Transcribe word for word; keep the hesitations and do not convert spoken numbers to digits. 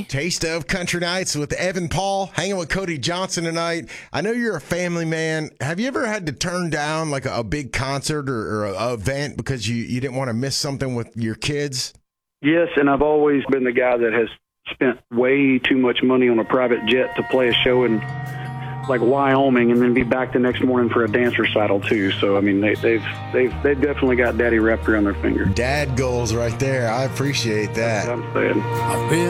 Cody. Taste of Country Nights with Evan Paul, hanging with Cody Johnson tonight. I know you're a family man. Have you ever had to turn down like a, a big concert or, or a, a event because you, you didn't want to miss something with your kids? Yes, and I've always been the guy that has spent way too much money on a private jet to play a show in like Wyoming and then be back the next morning for a dance recital too. So I mean, they, they've they've they've definitely got daddy wrapped around their finger. Dad goals right there. I appreciate that. That's what I'm saying. I've been